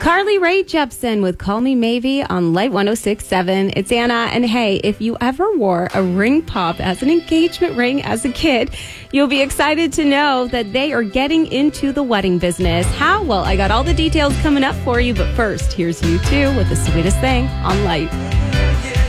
Carly Rae Jepsen with Call Me Maybe on Light 106.7. It's Anna. And hey, if you ever wore a ring pop as an engagement ring as a kid, you'll be excited to know that they are getting into the wedding business. How? Well, I got all the details coming up for you. But first, here's U2 with The Sweetest Thing on Light.